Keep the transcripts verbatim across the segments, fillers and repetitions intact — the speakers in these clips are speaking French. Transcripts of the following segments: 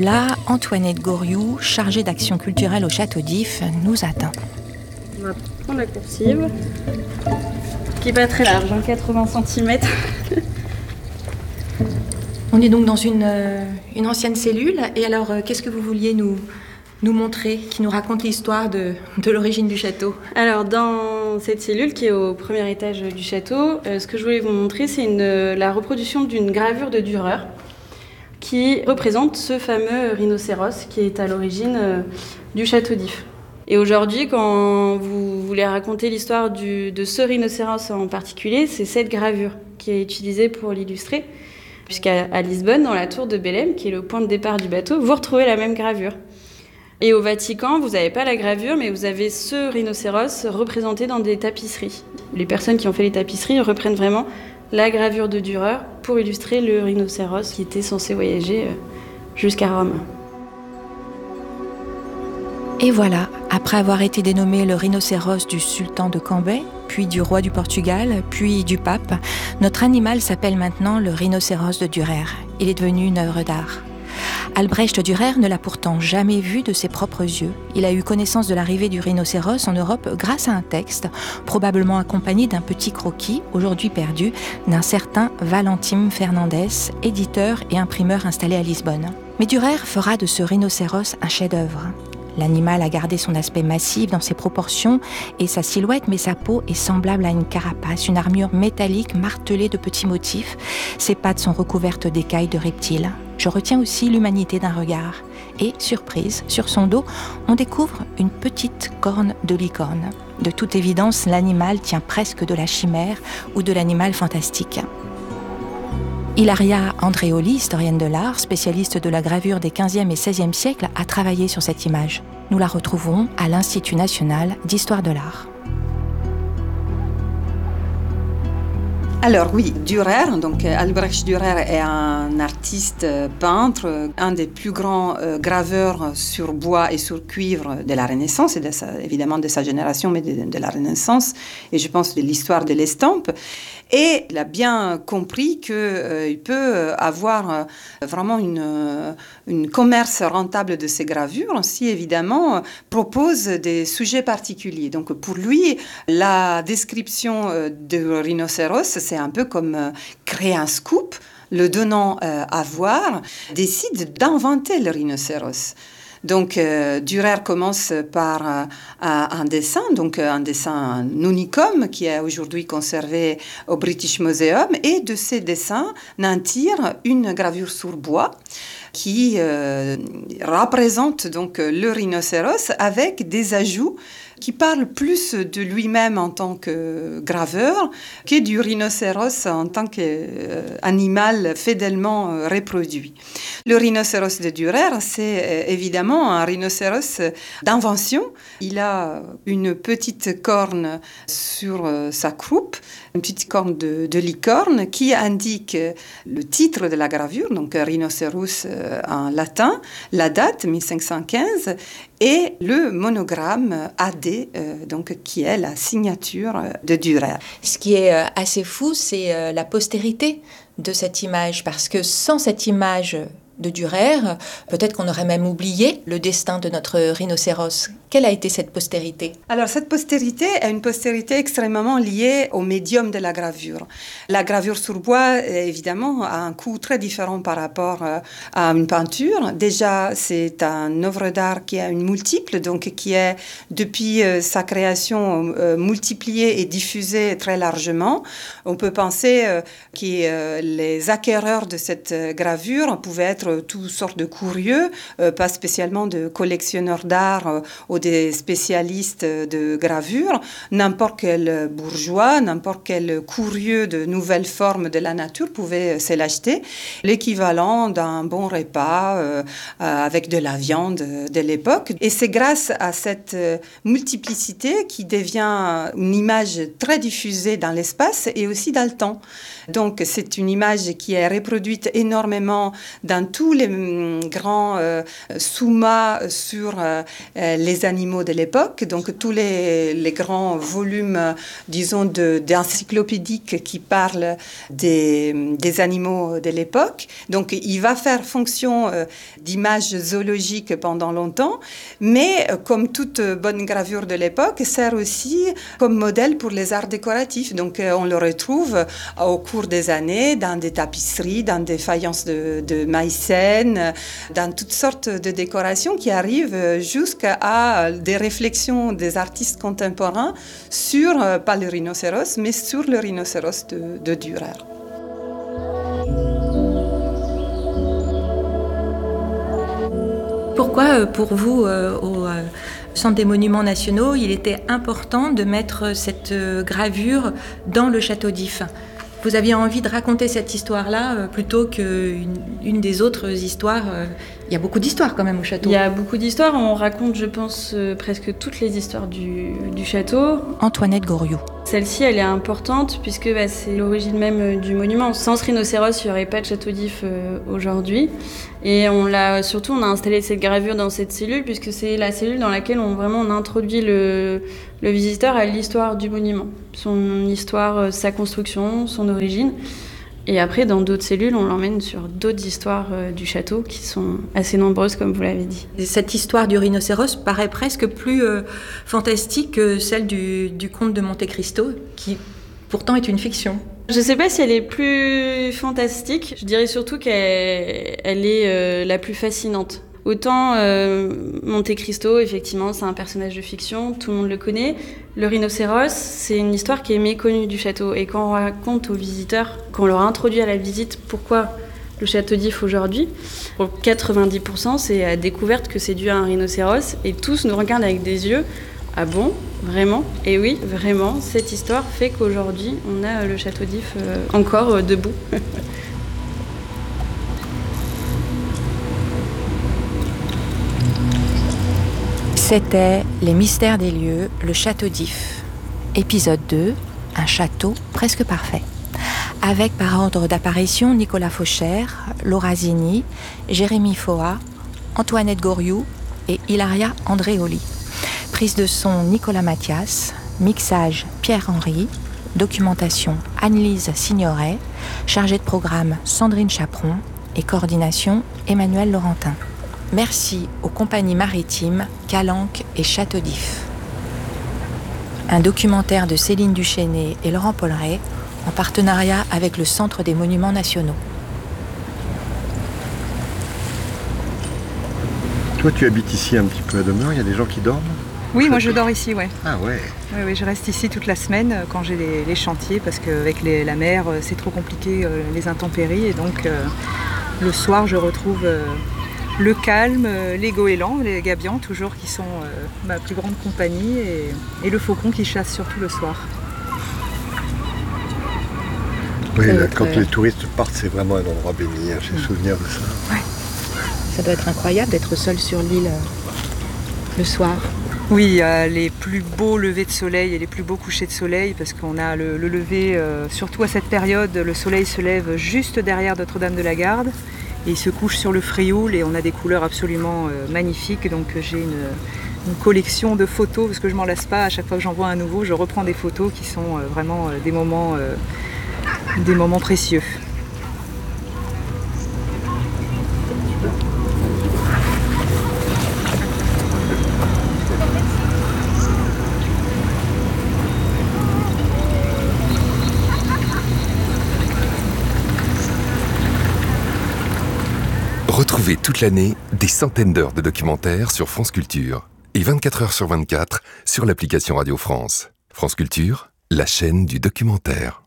là, Antoinette Goriou, chargée d'action culturelle au Château d'If, nous attend. On va prendre la coursive, qui n'est pas très large, hein, quatre-vingts centimètres. On est donc dans une, euh, une ancienne cellule. Et alors, euh, qu'est-ce que vous vouliez nous, nous montrer, qui nous raconte l'histoire de, de l'origine du château? Alors, dans cette cellule qui est au premier étage du château, euh, ce que je voulais vous montrer, c'est une, la reproduction d'une gravure de Dürer qui représente ce fameux rhinocéros qui est à l'origine euh, du Château d'If. Et aujourd'hui, quand vous voulez raconter l'histoire du, de ce rhinocéros en particulier, c'est cette gravure qui est utilisée pour l'illustrer. Puisqu'à à Lisbonne, dans la tour de Belém, qui est le point de départ du bateau, vous retrouvez la même gravure. Et au Vatican, vous n'avez pas la gravure, mais vous avez ce rhinocéros représenté dans des tapisseries. Les personnes qui ont fait les tapisseries reprennent vraiment la gravure de Dürer pour illustrer le rhinocéros qui était censé voyager jusqu'à Rome. Et voilà, après avoir été dénommé le rhinocéros du sultan de Cambay, puis du roi du Portugal, puis du pape, notre animal s'appelle maintenant le rhinocéros de Dürer. Il est devenu une œuvre d'art. Albrecht Dürer ne l'a pourtant jamais vu de ses propres yeux. Il a eu connaissance de l'arrivée du rhinocéros en Europe grâce à un texte, probablement accompagné d'un petit croquis, aujourd'hui perdu, d'un certain Valentim Fernandez, éditeur et imprimeur installé à Lisbonne. Mais Dürer fera de ce rhinocéros un chef-d'œuvre. L'animal a gardé son aspect massif dans ses proportions et sa silhouette, mais sa peau est semblable à une carapace, une armure métallique martelée de petits motifs. Ses pattes sont recouvertes d'écailles de reptiles. Je retiens aussi l'humanité d'un regard. Et, surprise, sur son dos, on découvre une petite corne de licorne. De toute évidence, l'animal tient presque de la chimère ou de l'animal fantastique. Ilaria Andreoli, historienne de l'art, spécialiste de la gravure des quinzième et seizième siècles, a travaillé sur cette image. Nous la retrouvons à l'Institut national d'histoire de l'art. Alors oui, Dürer, donc Albrecht Dürer est un artiste peintre, un des plus grands euh, graveurs sur bois et sur cuivre de la Renaissance, et de sa, évidemment de sa génération, mais de, de la Renaissance, et je pense de l'histoire de l'estampe. Et il a bien compris qu'il euh, peut avoir euh, vraiment une, euh, une commerce rentable de ses gravures si, évidemment, euh, propose des sujets particuliers. Donc, pour lui, la description euh, du rhinocéros, c'est un peu comme euh, créer un scoop. Le donnant euh, à voir décide d'inventer le rhinocéros. Donc, euh, Dürer commence par euh, un dessin, donc un dessin unicum qui est aujourd'hui conservé au British Museum, et de ces dessins n'en tire une gravure sur bois qui euh, représente donc le rhinocéros avec des ajouts qui parle plus de lui-même en tant que graveur que du rhinocéros en tant qu'animal fidèlement reproduit. Le rhinocéros de Dürer, c'est évidemment un rhinocéros d'invention. Il a une petite corne sur sa croupe, une petite corne de, de licorne qui indique le titre de la gravure, donc rhinocéros en latin, la date mille cinq cent quinze, et le monogramme A D, euh, donc, qui est la signature de Dürer. Ce qui est euh, assez fou, c'est euh, la postérité de cette image, parce que sans cette image de Dürer, peut-être qu'on aurait même oublié le destin de notre rhinocéros. Quelle a été cette postérité? Alors, cette postérité est une postérité extrêmement liée au médium de la gravure. La gravure sur bois, évidemment, a un coût très différent par rapport à une peinture. Déjà, c'est une œuvre d'art qui a une multiple, donc qui est, depuis sa création, multipliée et diffusée très largement. On peut penser que les acquéreurs de cette gravure pouvaient être toutes sortes de curieux, pas spécialement de collectionneurs d'art ou des spécialistes de gravure, n'importe quel bourgeois, n'importe quel curieux de nouvelles formes de la nature pouvait se l'acheter. L'équivalent d'un bon repas euh, avec de la viande de l'époque. Et c'est grâce à cette multiplicité qui devient une image très diffusée dans l'espace et aussi dans le temps. Donc, c'est une image qui est reproduite énormément dans tous les grands euh, summas sur euh, les animaux de l'époque, donc tous les, les grands volumes, disons, de, d'encyclopédiques qui parlent des, des animaux de l'époque. Donc, il va faire fonction euh, d'image zoologique pendant longtemps, mais euh, comme toute bonne gravure de l'époque, sert aussi comme modèle pour les arts décoratifs. Donc, euh, on le retrouve euh, au cours des années dans des tapisseries, dans des faïences de, de maïcène, dans toutes sortes de décorations qui arrivent jusqu'à des réflexions des artistes contemporains sur, pas le rhinocéros, mais sur le rhinocéros de, de Dürer. Pourquoi, pour vous, euh, au euh, Centre des Monuments Nationaux, il était important de mettre cette euh, gravure dans le château d'If ? Vous aviez envie de raconter cette histoire-là euh, plutôt qu'une une des autres histoires. Euh, il y a beaucoup d'histoires quand même au château. Il y a beaucoup d'histoires. On raconte, je pense, euh, presque toutes les histoires du, du château. Antoinette Goriot. Celle-ci, elle est importante puisque bah, c'est l'origine même du monument. Sans ce rhinocéros, il n'y aurait pas de château d'If euh, aujourd'hui. Et on l'a, surtout, on a installé cette gravure dans cette cellule puisque c'est la cellule dans laquelle on vraiment on introduit le, le visiteur à l'histoire du monument, son histoire, sa construction, son origine. Et après, dans d'autres cellules, on l'emmène sur d'autres histoires euh, du château qui sont assez nombreuses, comme vous l'avez dit. Et cette histoire du rhinocéros paraît presque plus euh, fantastique que celle du, du comte de Monte Cristo, qui pourtant est une fiction. Je ne sais pas si elle est plus fantastique, je dirais surtout qu'elle elle est euh, la plus fascinante. Autant euh, Monte Cristo, effectivement, c'est un personnage de fiction, tout le monde le connaît. Le rhinocéros, c'est une histoire qui est méconnue du château. Et quand on raconte aux visiteurs, quand on leur introduit à la visite pourquoi le château d'If aujourd'hui, pour quatre-vingt-dix pour cent, c'est la découverte que c'est dû à un rhinocéros. Et tous nous regardent avec des yeux. Ah bon ? Vraiment ? Et oui, vraiment, cette histoire fait qu'aujourd'hui, on a le château d'If euh, encore euh, debout. C'était Les Mystères des lieux, le château d'If. Épisode deux, un château presque parfait. Avec par ordre d'apparition Nicolas Fauchère, Laura Zini, Jérémy Foa, Antoinette Goriot et Hilaria Andréoli. Prise de son Nicolas Mathias, mixage Pierre-Henry, documentation Annelise Signoret, chargée de programme Sandrine Chaperon et coordination Emmanuel Laurentin. Merci aux compagnies maritimes Calanque et Château d'If. Un documentaire de Céline Duchesnay et Laurent Polleret en partenariat avec le Centre des Monuments Nationaux. Toi, tu habites ici un petit peu à demeure, il y a des gens qui dorment ? Oui, moi je dors ici, ouais. Ah ouais. Oui, oui, je reste ici toute la semaine euh, quand j'ai les, les chantiers parce qu'avec les, la mer, euh, c'est trop compliqué, euh, les intempéries. Et donc, euh, le soir, je retrouve euh, le calme, euh, les goélands, les gabions, toujours qui sont euh, ma plus grande compagnie, et, et le faucon qui chasse surtout le soir. Oui, là, être, quand euh... les touristes partent, c'est vraiment un endroit béni, hein, j'ai mmh. souvenir de ça. Ouais. Ça doit être incroyable d'être seul sur l'île euh, le soir. Oui, euh, les plus beaux levers de soleil et les plus beaux couchers de soleil, parce qu'on a le, le lever, euh, surtout à cette période, le soleil se lève juste derrière Notre-Dame de la Garde et il se couche sur le Frioul et on a des couleurs absolument euh, magnifiques. Donc j'ai une, une collection de photos, parce que je m'en lasse pas, à chaque fois que j'en vois un nouveau, je reprends des photos qui sont euh, vraiment euh, des moments, euh, des moments précieux. Retrouvez toute l'année des centaines d'heures de documentaires sur France Culture et vingt-quatre heures sur vingt-quatre sur l'application Radio France. France Culture, la chaîne du documentaire.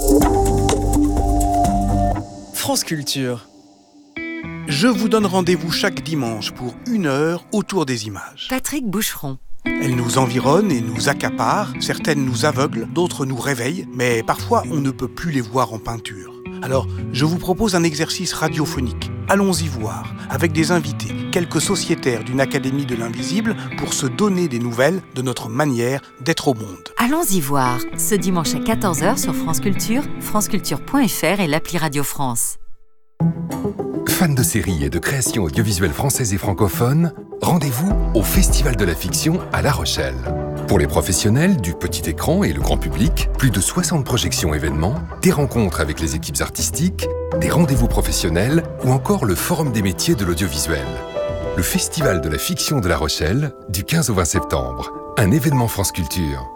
France Culture. Je vous donne rendez-vous chaque dimanche pour une heure autour des images. Patrick Boucheron. Elles nous environnent et nous accaparent, certaines nous aveuglent, d'autres nous réveillent, mais parfois on ne peut plus les voir en peinture. Alors, je vous propose un exercice radiophonique. Allons-y voir, avec des invités, quelques sociétaires d'une académie de l'invisible, pour se donner des nouvelles de notre manière d'être au monde. Allons-y voir, ce dimanche à quatorze heures sur France Culture, franceculture point f r et l'appli Radio France. Fans de séries et de créations audiovisuelles françaises et francophones, rendez-vous au Festival de la Fiction à La Rochelle. Pour les professionnels, du petit écran et le grand public, plus de soixante projections événements, des rencontres avec les équipes artistiques, des rendez-vous professionnels ou encore le Forum des métiers de l'audiovisuel. Le Festival de la Fiction de La Rochelle, du quinze au vingt septembre. Un événement France Culture.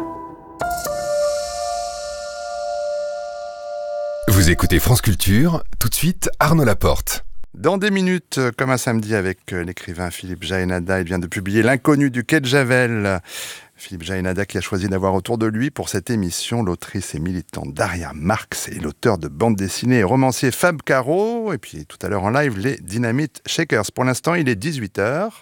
Vous écoutez France Culture, tout de suite Arnaud Laporte. Dans des minutes, comme un samedi avec l'écrivain Philippe Jaénada, il vient de publier L'inconnu du quai de Javel. Philippe Jaénada qui a choisi d'avoir autour de lui pour cette émission l'autrice et militante Daria Marx et l'auteur de bande dessinée et romancier Fab Caro. Et puis tout à l'heure en live, les Dynamite Shakers. Pour l'instant, il est dix-huit heures.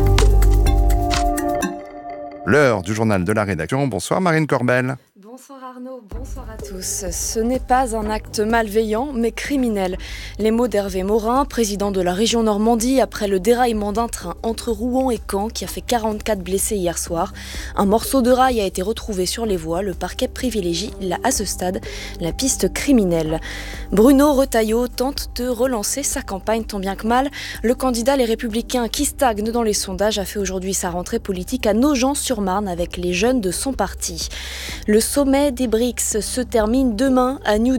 L'heure du journal de la rédaction. Bonsoir Marine Corbel. Bonsoir Arnaud, bonsoir à tous. Ce n'est pas un acte malveillant, mais criminel. Les mots d'Hervé Morin, président de la région Normandie, après le déraillement d'un train entre Rouen et Caen qui a fait quarante-quatre blessés hier soir. Un morceau de rail a été retrouvé sur les voies. Le parquet privilégie, là, à ce stade, la piste criminelle. Bruno Retailleau tente de relancer sa campagne tant bien que mal. Le candidat Les Républicains, qui stagne dans les sondages, a fait aujourd'hui sa rentrée politique à Nogent-sur-Marne avec les jeunes de son parti. Le sommet des B R I C S se termine demain à New